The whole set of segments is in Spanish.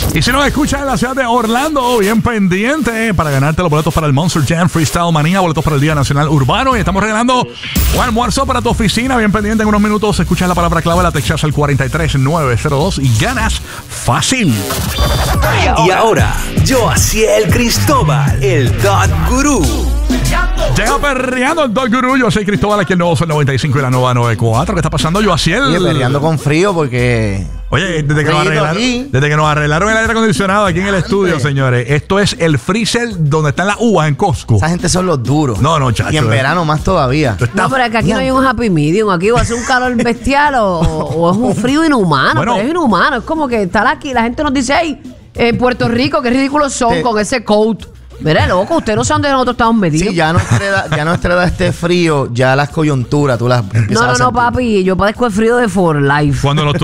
Y si nos escuchas en la ciudad de Orlando, bien pendiente para ganarte los boletos para el Monster Jam Freestyle Manía, boletos para el Día Nacional Urbano. Y estamos regalando un almuerzo para tu oficina. Bien pendiente, en unos minutos escuchas la palabra clave, la textas al 43902 y ganas fácil. Y ahora, Yoasiel Cristóbal, el Dot Gurú. Llega perreando el Dot Gurú. Yo soy Cristóbal, aquí el nuevo Sol 95 y la nueva 94. ¿Qué está pasando, Yoasiel? Oye, perreando con frío porque... Oye, desde que nos arreglaron el aire acondicionado aquí en el estudio, señores. Esto es el freezer donde están las uvas en Costco. Esa gente son los duros. No, chacho. Y en verano más todavía. No, pero es que aquí no hay un happy medium. Aquí va a ser un calor bestial o es un frío inhumano. Bueno, pero es inhumano. Es como que estar aquí. La gente nos dice, hey, en Puerto Rico, qué ridículos son con ese coat. Mira, loco, ustedes no saben dónde nosotros estamos metidos. Sí, ya nuestra edad este frío, ya las coyunturas, tú las empiezas a sentir. No, papi, yo padezco el frío de For Life. Cuando los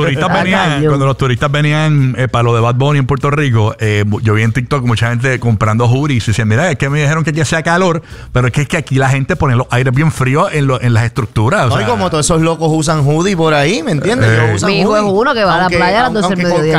turistas venían para lo de Bad Bunny en Puerto Rico, yo vi en TikTok mucha gente comprando hoodies y decían, mira, es que me dijeron que aquí hacía calor, pero es que aquí la gente pone los aires bien fríos en las estructuras. No, y como todos esos locos usan hoodie por ahí, ¿me entiendes? Mi hijo es uno que va a la playa a las 12 del mediodía.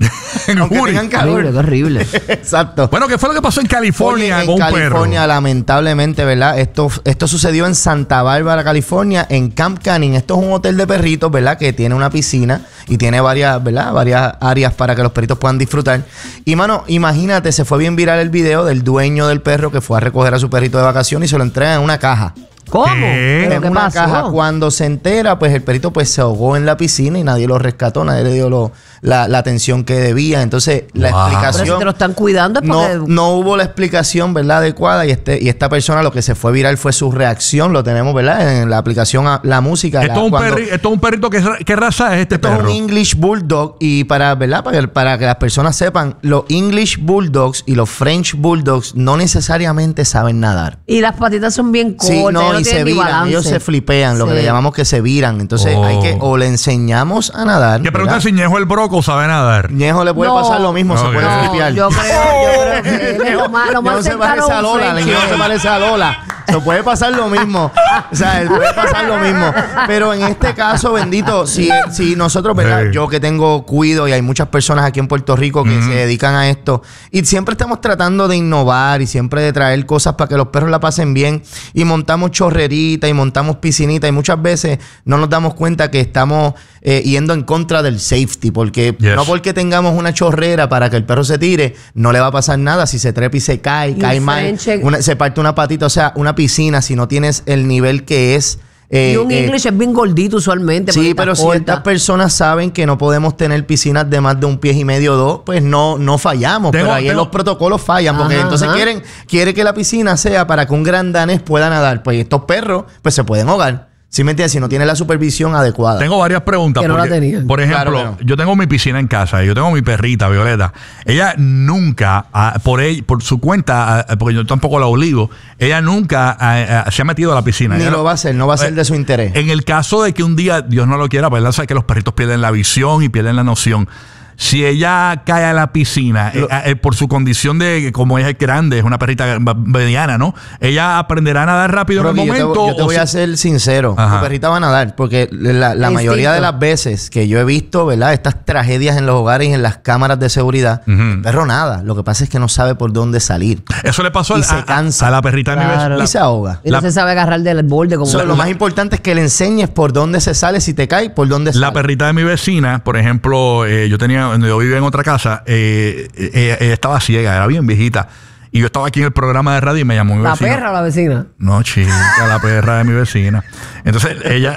Aunque tengan calor. Qué horrible. Exacto. Bueno, ¿qué fue lo que pasó en California con un California, perro? Lamentablemente, ¿verdad? Esto sucedió en Santa Bárbara, California, en Camp Canning. Esto es un hotel de perritos, ¿verdad? Que tiene una piscina y tiene varias áreas para que los perritos puedan disfrutar. Y, mano, imagínate, se fue bien viral el video del dueño del perro que fue a recoger a su perrito de vacaciones y se lo entrega en una caja. ¿Cómo? En una caja. Cuando se entera, pues el perrito pues se ahogó en la piscina y nadie lo rescató, nadie le dio la atención que debía. Entonces, la explicación... Pero si te lo están cuidando es porque... No hubo la explicación, ¿verdad?, adecuada. Y esta persona, lo que se fue viral fue su reacción. Lo tenemos, ¿verdad?, en la aplicación La Música. Esto es un perrito. ¿Qué raza es este perro? Esto es un English Bulldog. Y ¿verdad?, para que las personas sepan, los English Bulldogs y los French Bulldogs no necesariamente saben nadar. Y las patitas son bien cortas. Sí, no, y se viran, ellos se flipean, lo que le llamamos que se viran. Entonces o le enseñamos a nadar. ¿Qué pregunta si Ñejo el Broco sabe nadar? Ñejo le puede pasar lo mismo, se puede flipear. Yo creo que lo más se parece a Lola, Ñejo se parece a Lola. Se puede pasar lo mismo. O sea, él puede pasar lo mismo. Pero en este caso, bendito, si nosotros, ¿verdad? Yo que tengo cuido y hay muchas personas aquí en Puerto Rico que se dedican a esto y siempre estamos tratando de innovar y siempre de traer cosas para que los perros la pasen bien y montamos chorrerita y montamos piscinita y muchas veces no nos damos cuenta que estamos yendo en contra del safety porque no porque tengamos una chorrera para que el perro se tire, no le va a pasar nada si se trepa y se cae mal, se parte una patita, o sea, una piscina, si no tienes el nivel que es... y un English es bien gordito usualmente. Sí, pero si estas personas saben que no podemos tener piscinas de más de 1,5 pies o 2, pues no fallamos. Pero ahí en los protocolos fallan. Porque entonces quiere que la piscina sea para que un gran danés pueda nadar. Pues estos perros pues se pueden ahogar. ¿Sí me entiendes? Si no tiene la supervisión adecuada. Tengo varias preguntas. Que no la tenía. Por ejemplo, claro. Yo tengo mi piscina en casa. Yo tengo mi perrita, Violeta. Ella nunca, por su cuenta, porque yo tampoco la obligo, ella nunca se ha metido a la piscina. Ni lo va a hacer, no va a ser de su interés. En el caso de que un día, Dios no lo quiera, ¿verdad? Sabe que los perritos pierden la visión y pierden la noción. Si ella cae a la piscina, por su condición de, como ella es grande, es una perrita mediana, ¿no? Ella aprenderá a nadar rápido Rocky, en el momento. Yo te voy a ser sincero. Tu perrita va a nadar, porque la mayoría de las veces que yo he visto, ¿verdad?, estas tragedias en los hogares y en las cámaras de seguridad, el perro nada. Lo que pasa es que no sabe por dónde salir. Eso le pasó se cansa a la perrita de mi vecina. Y se ahoga. Y no se sabe agarrar del borde. Como lo más importante es que le enseñes por dónde se sale, si te cae, por dónde sale. La perrita de mi vecina, por ejemplo, yo vivía en otra casa, ella estaba ciega, era bien viejita. Y yo estaba aquí en el programa de radio y me llamó mi vecina. ¿La perra o la vecina? No, chica, la perra de mi vecina. Entonces,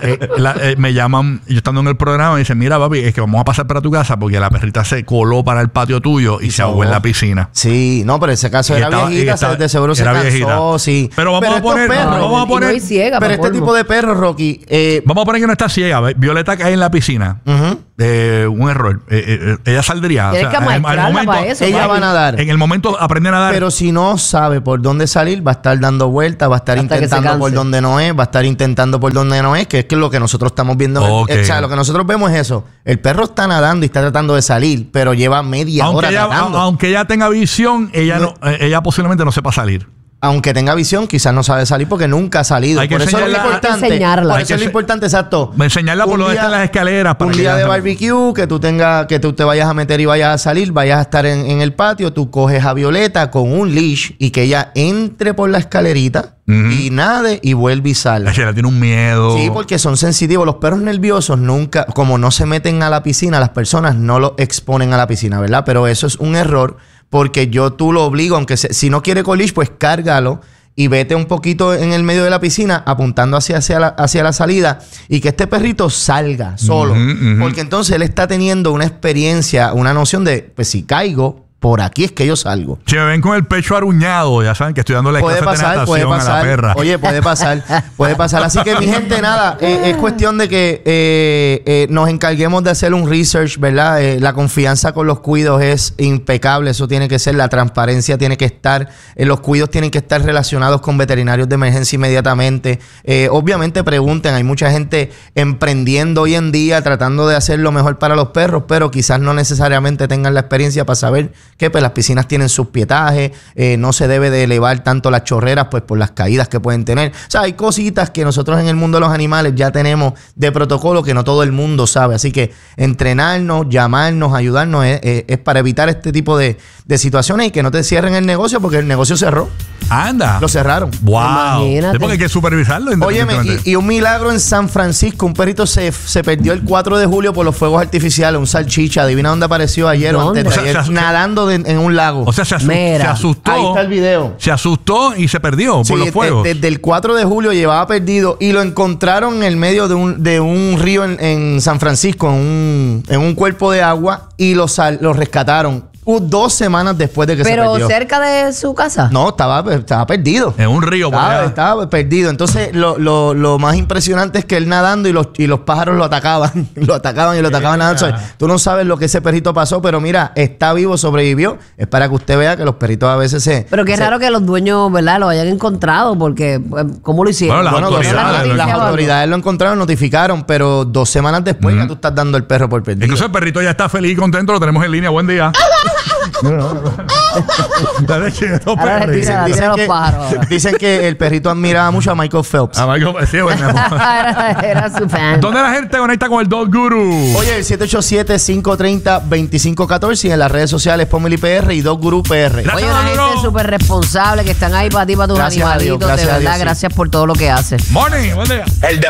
me llaman, yo estando en el programa, me dicen, mira, papi, es que vamos a pasar para tu casa porque la perrita se coló para el patio tuyo y se ahogó en la piscina. Sí, no, pero en ese caso era viejita, de seguro se cansó, sí. Pero vamos a poner... ciega, pero este tipo de perros, Rocky... vamos a poner que no está ciega. Violeta cae en la piscina. Un error. Ella saldría. Tienes que maestrarla para eso. Ella va a nadar. En el momento aprende a nadar. Pero si no sabe por dónde salir, va a estar dando vueltas, va a estar intentando por donde no es, va a estar intentando por donde no es, que es lo que nosotros estamos viendo. O sea, lo que nosotros vemos es eso. El perro está nadando y está tratando de salir, pero lleva media hora tratando. Aunque ella tenga visión, ella posiblemente no sepa salir. aunque tenga visión, quizás no sabe salir porque nunca ha salido. Hay que por eso es lo enseñarla. importante. Hay que enseñarla. Por Hay eso que es lo importante, exacto. Enseñarla por Un donde día- están las escaleras. para Un que día ella de se- barbecue, que tú te vayas a meter y vayas a salir, vayas a estar en el patio, tú coges a Violeta con un leash y que ella entre por la escalerita y nade y vuelve y sale. La chela tiene un miedo. Sí, porque son sensitivos. Los perros nerviosos nunca, como no se meten a la piscina, las personas no lo exponen a la piscina, ¿verdad? Pero eso es un error porque tú lo obligo, aunque si no quiere con leash, pues cárgalo y vete un poquito en el medio de la piscina apuntando hacia la salida y que este perrito salga solo. Porque entonces él está teniendo una experiencia, una noción de, pues si caigo, por aquí es que yo salgo. Si me ven con el pecho aruñado, ya saben que estoy dándole Puede clases de pasar, puede natación a la pasar. perra. Oye, puede pasar. Así que mi gente, nada, es cuestión de que nos encarguemos de hacer un research, ¿verdad? La confianza con los cuidos es impecable, eso tiene que ser, la transparencia tiene que estar, los cuidos tienen que estar relacionados con veterinarios de emergencia inmediatamente. Obviamente pregunten, hay mucha gente emprendiendo hoy en día, tratando de hacer lo mejor para los perros, pero quizás no necesariamente tengan la experiencia para saber que pues las piscinas tienen sus pietajes, no se debe de elevar tanto las chorreras pues por las caídas que pueden tener. O sea, hay cositas que nosotros en el mundo de los animales ya tenemos de protocolo que no todo el mundo sabe. Así que entrenarnos, llamarnos, ayudarnos es para evitar este tipo de situaciones y que no te cierren el negocio porque el negocio cerró. Anda. Lo cerraron. Wow. Imagínate. Sí, porque hay que supervisarlo. Óyeme, independientemente. y un milagro en San Francisco. Un perrito se perdió el 4 de julio por los fuegos artificiales. Un salchicha. Adivina dónde apareció ayer o ¿Dónde? antes de O sea, ayer, se- nadando en un lago. O sea, se Mira. asustó. Ahí está el video. Se asustó y se perdió Sí, por los fuegos. desde el 4 de julio llevaba perdido y lo encontraron en el medio de un río en San Francisco, en un cuerpo de agua y lo rescataron 2 semanas después de que se Pero perdió. cerca de su casa. No, estaba perdido. En un río. por allá. Estaba perdido. Entonces, lo más impresionante es que él nadando y los pájaros lo atacaban. lo atacaban nadando. O sea, tú no sabes lo que ese perrito pasó, pero mira, está vivo, sobrevivió. Es para que usted vea que los perritos a veces Pero qué raro que los dueños, ¿verdad? Lo hayan encontrado porque, ¿cómo lo hicieron? Bueno, las autoridades, las autoridades lo encontraron, notificaron, pero 2 semanas después ya tú estás dando el perro por perdido. Incluso el perrito ya está feliz y contento. Lo tenemos en línea. Buen día. Dale, quieto, Ahora perro. retira. Tira los pájaros ahora. Dicen que el perrito admiraba mucho a Michael Phelps. Ah, Michael, sí, bueno. Era su fan. ¿Dónde la gente conecta con el Dog Guru? Oye, el 787-530-2514 y en las redes sociales Pomeli PR y Dog Guru PR. Gracias, Oye, una Dog Guru. gente súper responsable que están ahí para ti, para tus Gracias a Dios, animalitos. gracias De a verdad, Dios, sí. gracias por todo lo que haces. Morning, buen día. El